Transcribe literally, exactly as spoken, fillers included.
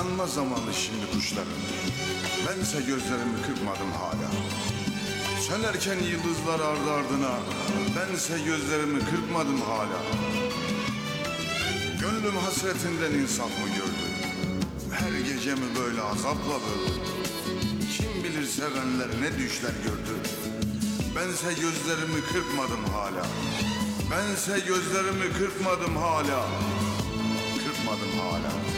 Uyanma zamanı şimdi kuşların, bense gözlerimi kırpmadım hala. Sönerken yıldızlar ardı ardına, bense gözlerimi kırpmadım hala. Gönlüm hasretinden insaf mı gördü? Her gecemi böyle azapla böldü. Kim bilir sevenler ne düşler gördü? Bense gözlerimi kırpmadım hala. Bense gözlerimi kırpmadım hala. Kırpmadım hala.